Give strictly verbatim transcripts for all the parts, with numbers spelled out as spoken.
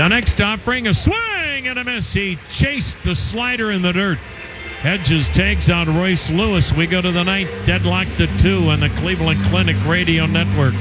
The next offering, a swing and a miss. He chased the slider in the dirt. Hedges tags out Royce Lewis. We go to the ninth, deadlocked at two on the Cleveland Clinic Radio Network.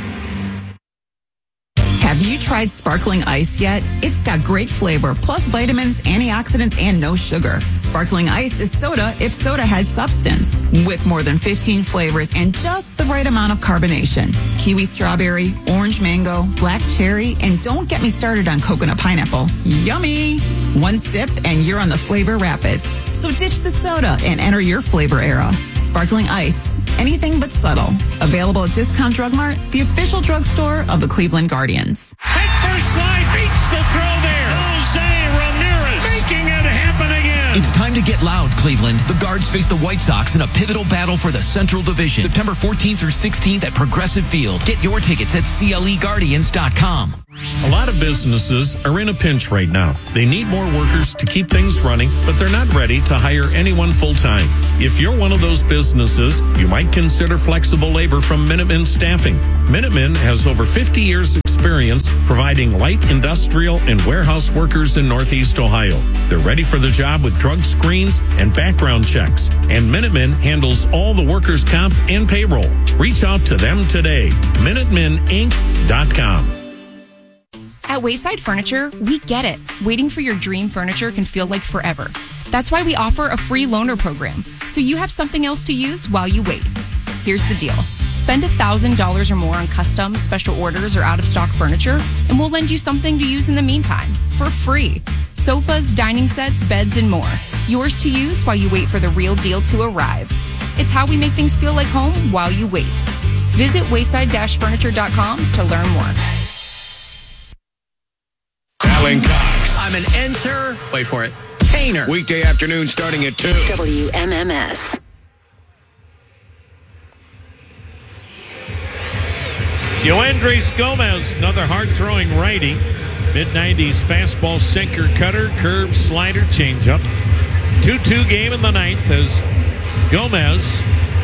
Have you tried sparkling ice yet? It's got great flavor, plus vitamins, antioxidants, and no sugar. Sparkling ice is soda if soda had substance. With more than fifteen flavors and just the right amount of carbonation. Kiwi strawberry, orange mango, black cherry, and don't get me started on coconut pineapple. Yummy! One sip and you're on the flavor rapids. So ditch the soda and enter your flavor era. Sparkling ice. Anything but subtle. Available at Discount Drug Mart, the official drugstore of the Cleveland Guardians. Head first slide beats the throw there. Jose Ramirez making it happen again. It's time to get loud, Cleveland. The Guards face the White Sox in a pivotal battle for the Central Division. September fourteenth through sixteenth at Progressive Field. Get your tickets at C L E Guardians dot com. A lot of businesses are in a pinch right now. They need more workers to keep things running, but they're not ready to hire anyone full-time. If you're one of those businesses, you might consider flexible labor from Minuteman Staffing. Minuteman has over fifty years experience providing light industrial and warehouse workers in Northeast Ohio. They're ready for the job with drug screens and background checks. And Minuteman handles all the workers' comp and payroll. Reach out to them today. Minuteman Inc dot com. At Wayside Furniture, we get it. Waiting for your dream furniture can feel like forever. That's why we offer a free loaner program, so you have something else to use while you wait. Here's the deal. Spend one thousand dollars or more on custom, special orders, or out-of-stock furniture, and we'll lend you something to use in the meantime, for free. Sofas, dining sets, beds, and more. Yours to use while you wait for the real deal to arrive. It's how we make things feel like home while you wait. Visit wayside dash furniture dot com to learn more. Alan Cox. I'm an enter. Wait for it. Tainer. Weekday afternoon starting at two. W M M S. Yoendrys Gomez, another hard-throwing righty. mid nineties fastball, sinker, cutter, curve, slider, changeup. two two game in the ninth as Gomez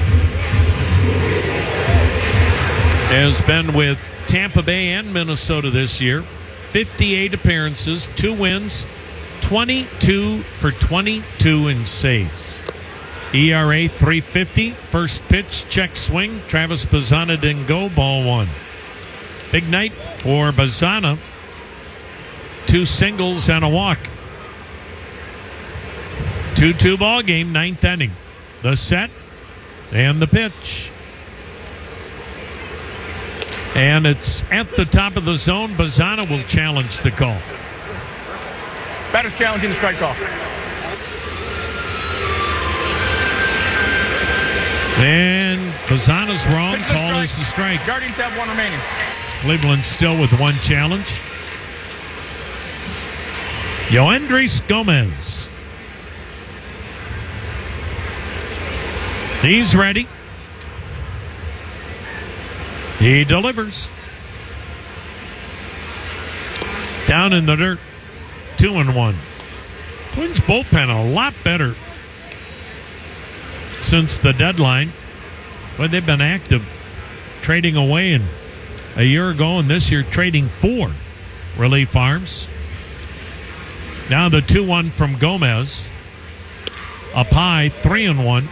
has been with Tampa Bay and Minnesota this year. fifty-eight appearances, two wins, twenty-two for twenty-two in saves. E R A three fifty, first pitch, check swing. Travis Bazzana didn't go, ball one. Big night for Bazzana. Two singles and a walk. two two ball game, ninth inning. The set and the pitch. And it's at the top of the zone. Bazzana will challenge the call. Batter's challenging the strike call. And Bazzana's wrong. Call is the strike. Guardians have one remaining. Cleveland still with one challenge. Yoendrys Gomez. He's ready. He delivers. Down in the dirt. Two and one. Twins bullpen a lot better since the deadline. Well, they've been active, trading away in a year ago and this year trading for relief arms. Now the two one from Gomez. Up high, three and one.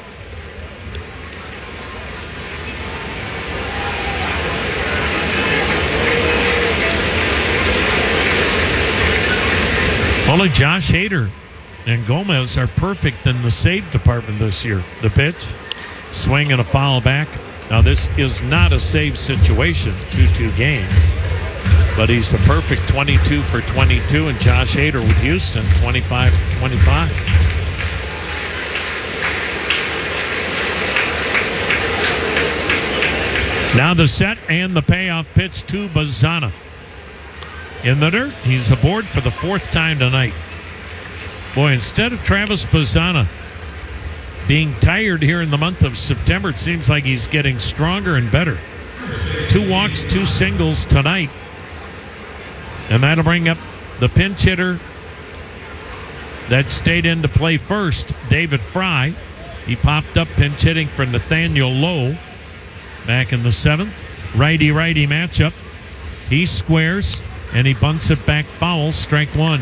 Only Josh Hader and Gomez are perfect in the save department this year. The pitch, swing and a foul back. Now this is not a save situation, two two game. But he's a perfect twenty-two for twenty-two, and Josh Hader with Houston, twenty-five for twenty-five. Now the set and the payoff pitch to Bazzana. In the dirt, he's aboard for the fourth time tonight. Boy, instead of Travis Bazzana being tired here in the month of September, it seems like he's getting stronger and better. Two walks, two singles tonight. And that'll bring up the pinch hitter that stayed in to play first, David Fry. He popped up pinch hitting for Nathaniel Lowe back in the seventh. Righty-righty matchup. He squares, and he bunts it back foul, strike one.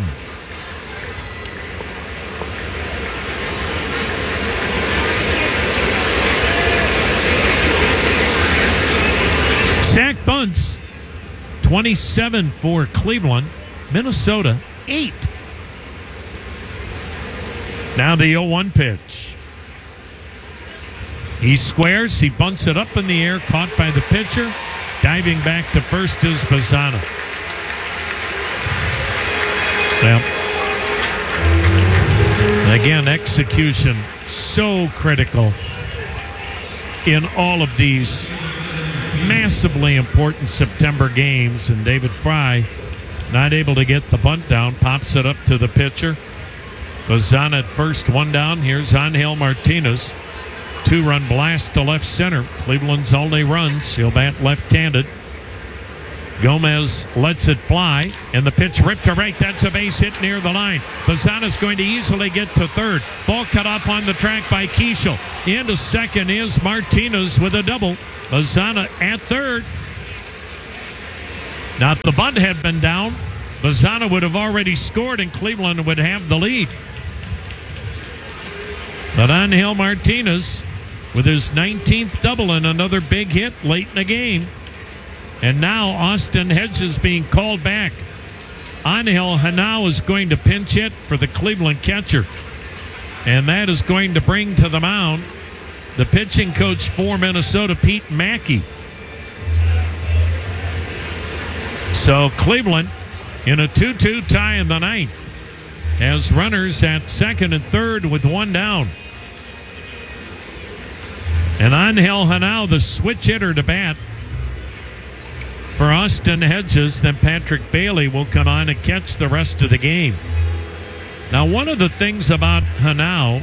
Sack bunts, twenty-seven for Cleveland. Minnesota, eight. Now the oh one pitch. He squares, he bunts it up in the air, caught by the pitcher. Diving back to first is Bazzana. Well, again, execution so critical in all of these massively important September games, and David Fry not able to get the bunt down, pops it up to the pitcher. Bazzana at first, one down. Here's Angel Martinez. Two-run blast to left center. Cleveland's only runs. He'll bat left-handed. Gomez lets it fly, and the pitch ripped to right. That's a base hit near the line. Bazzana's going to easily get to third. Ball cut off on the track by Keishel. Into second is Martinez with a double. Bazzana at third. Now, if the bunt had been down, Bazzana would have already scored, and Cleveland would have the lead. But Angel Martinez, with his nineteenth double and another big hit late in the game. And now Austin Hedges being called back. Angel Henao is going to pinch hit for the Cleveland catcher. And that is going to bring to the mound the pitching coach for Minnesota, Pete Mackey. So Cleveland in a two two tie in the ninth has runners at second and third with one down. And Angel Henao, the switch hitter to bat for Austin Hedges. Then Patrick Bailey will come on and catch the rest of the game. Now, one of the things about Henao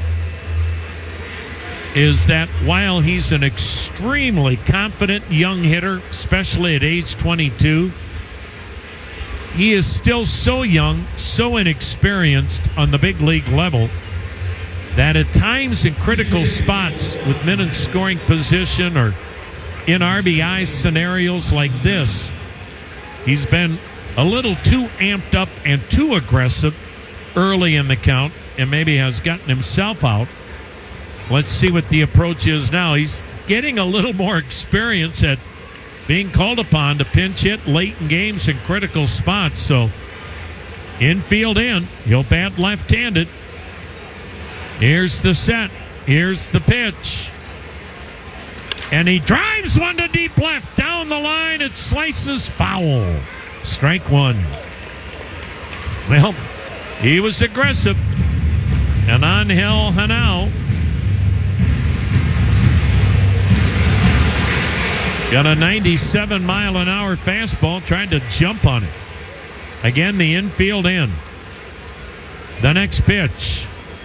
is that while he's an extremely confident young hitter, especially at age twenty-two, he is still so young, so inexperienced on the big league level that at times in critical spots with men in scoring position or in R B I scenarios like this, he's been a little too amped up and too aggressive early in the count and maybe has gotten himself out. Let's see what the approach is now. He's getting a little more experience at being called upon to pinch hit late in games in critical spots. So infield in, he'll bat left-handed. Here's the set. Here's the pitch. And he drives one to deep left. Down the line, it slices foul. Strike one. Well, he was aggressive. And Angel Henao got a ninety-seven mile an hour fastball, tried to jump on it. Again, the infield in. The next pitch.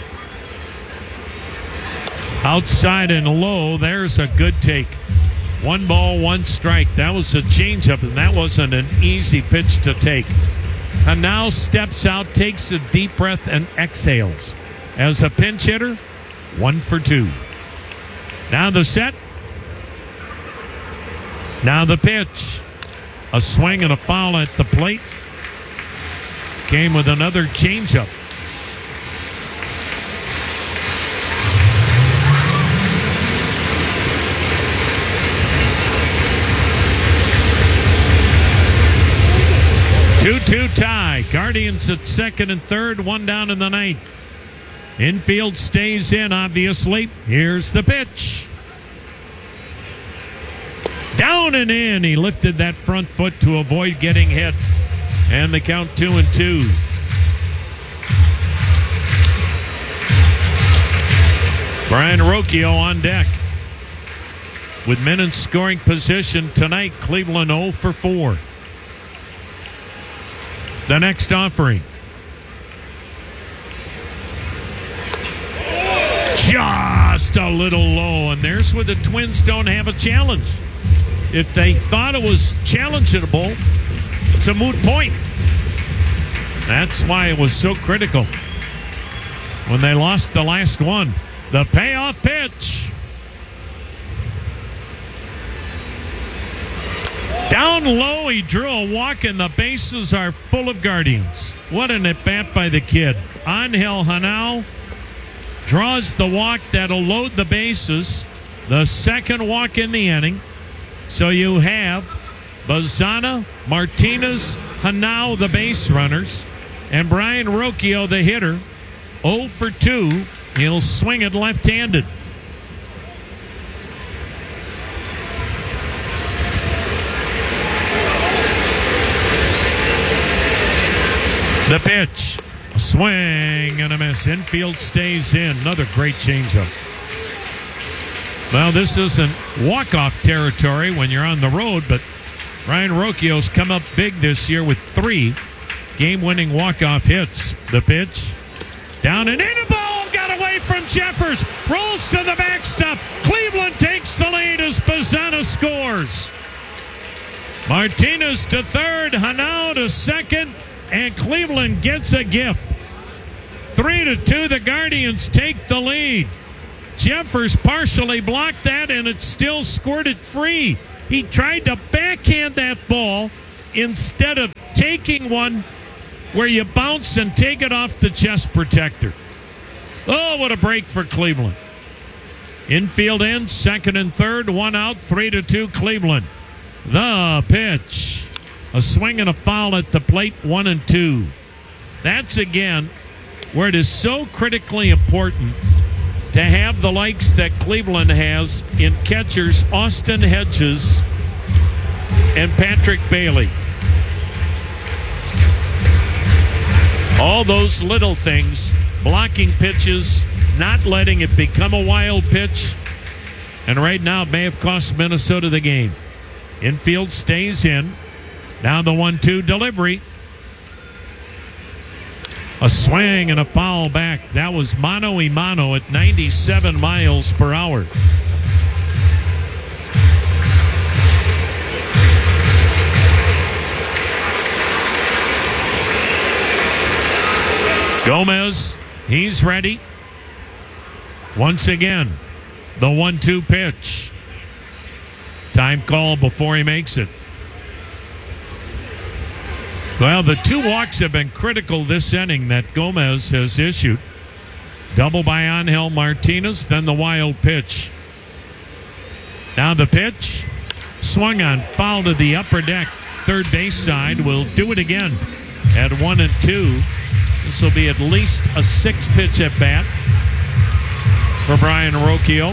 Outside and low, there's a good take. One ball, one strike. That was a changeup, and that wasn't an easy pitch to take. And now steps out, takes a deep breath, and exhales. As a pinch hitter, one for two. Now the set. Now the pitch. A swing and a foul at the plate. Came with another changeup. two two tie. Guardians at second and third, one down in the ninth. Infield stays in, obviously. Here's the pitch. Down and in. He lifted that front foot to avoid getting hit. And the count two and two. Brian Rocchio on deck. With men in scoring position tonight, Cleveland oh for four. The next offering. Just a little low, and there's where the Twins don't have a challenge. If they thought it was challengeable, it's a moot point. That's why it was so critical when they lost the last one. The payoff pitch. Down low, he drew a walk, and the bases are full of Guardians. What an at-bat by the kid. Angel Hanao draws the walk that'll load the bases. The second walk in the inning. So you have Bazana, Martinez, Hanao, the base runners, and Brian Rocchio, the hitter. oh for two. He'll swing it left-handed. The pitch. A swing and a miss. Infield stays in. Another great changeup. Well, this isn't walk-off territory when you're on the road, but Ryan Rocchio's come up big this year with three game-winning walk-off hits. The pitch. Down and in, a ball got away from Jeffers. Rolls to the backstop. Cleveland takes the lead as Bazana scores. Martinez to third. Hanao to second. And Cleveland gets a gift. Three to two, the Guardians take the lead. Jeffers partially blocked that, and it still squirted free. He tried to backhand that ball instead of taking one where you bounce and take it off the chest protector. Oh, what a break for Cleveland. Infield ends, second and third, one out, three to two Cleveland. The pitch. A swing and a foul at the plate, one and two. That's, again, where it is so critically important to have the likes that Cleveland has in catchers Austin Hedges and Patrick Bailey. All those little things, blocking pitches, not letting it become a wild pitch, and right now it may have cost Minnesota the game. Infield stays in. Now the one two delivery. A swing and a foul back. That was mano a mano at ninety-seven miles per hour. Gomez, he's ready. Once again, the one two pitch. Time call before he makes it. Well, the two walks have been critical this inning that Gomez has issued. Double by Angel Martinez, then the wild pitch. Now the pitch. Swung on, foul to the upper deck. Third base side will do it again at one and two. This will be at least a six-pitch at bat for Brian Rocchio.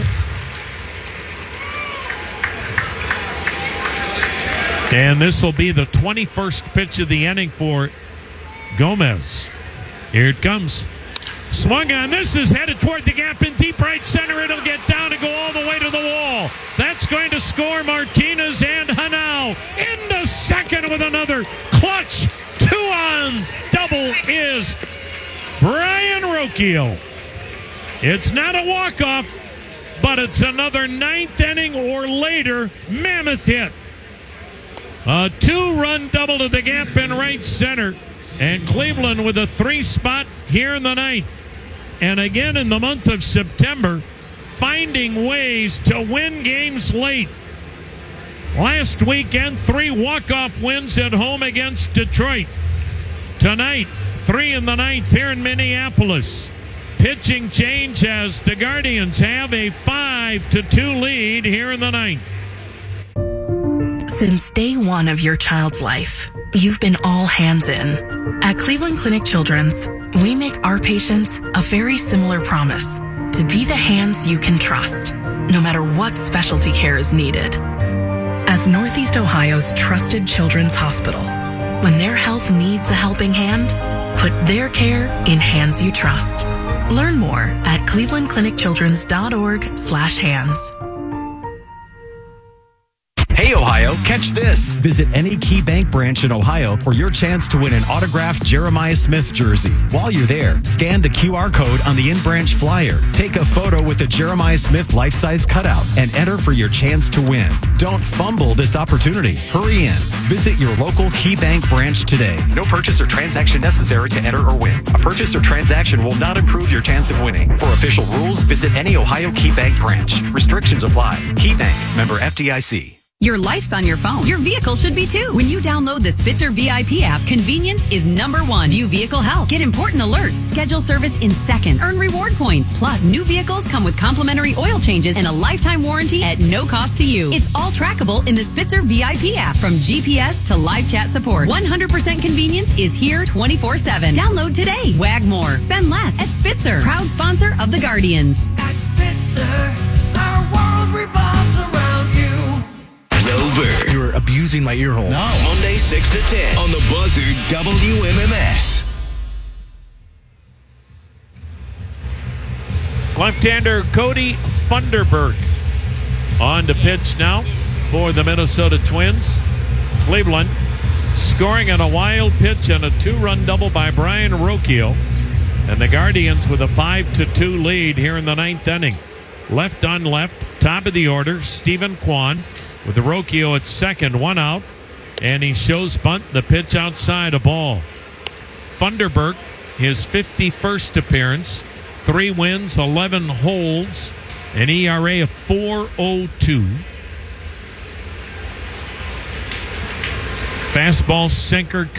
And this will be the twenty-first pitch of the inning for Gomez. Here it comes. Swung on. This is headed toward the gap in deep right center. It'll get down and go all the way to the wall. That's going to score Martinez and Hanao. Into second with another clutch. Two on double is Brian Rocchio. It's not a walk-off, but it's another ninth inning or later mammoth hit. A two-run double to the gap in right center. And Cleveland with a three-spot here in the ninth. And again in the month of September, finding ways to win games late. Last weekend, three walk-off wins at home against Detroit. Tonight, three in the ninth here in Minneapolis. Pitching change as the Guardians have a five to two lead here in the ninth. Since day one of your child's life, you've been all hands in. At Cleveland Clinic Children's, we make our patients a very similar promise to be the hands you can trust, no matter what specialty care is needed. As Northeast Ohio's trusted children's hospital, when their health needs a helping hand, put their care in hands you trust. Learn more at cleveland clinic children's dot org slash hands. Hey, Ohio, catch this. Visit any Key Bank branch in Ohio for your chance to win an autographed Jeremiah Smith jersey. While you're there, scan the Q R code on the in-branch flyer. Take a photo with a Jeremiah Smith life-size cutout and enter for your chance to win. Don't fumble this opportunity. Hurry in. Visit your local Key Bank branch today. No purchase or transaction necessary to enter or win. A purchase or transaction will not improve your chance of winning. For official rules, visit any Ohio Key Bank branch. Restrictions apply. Key Bank, member F D I C. Your life's on your phone. Your vehicle should be too. When you download the Spitzer V I P app, convenience is number one. View vehicle health. Get important alerts. Schedule service in seconds. Earn reward points. Plus, new vehicles come with complimentary oil changes and a lifetime warranty at no cost to you. It's all trackable in the Spitzer V I P app. From G P S to live chat support, one hundred percent convenience is here twenty-four seven. Download today. Wag more. Spend less at Spitzer. Proud sponsor of the Guardians. At Spitzer, our world revolves around you. Rover. You're abusing my ear hole. No. Monday, six to ten on the Buzzer W M M S. Left-hander Cody Funderburk on to pitch now for the Minnesota Twins. Cleveland scoring on a wild pitch and a two-run double by Brian Rocchio. And the Guardians with a five to two lead here in the ninth inning. Left on left, top of the order, Stephen Kwan with the Rocchio at second, one out. And he shows bunt, the pitch outside, a ball. Funderburk, his fifty-first appearance, three wins, eleven holds, an E R A of four oh two. Fastball sinker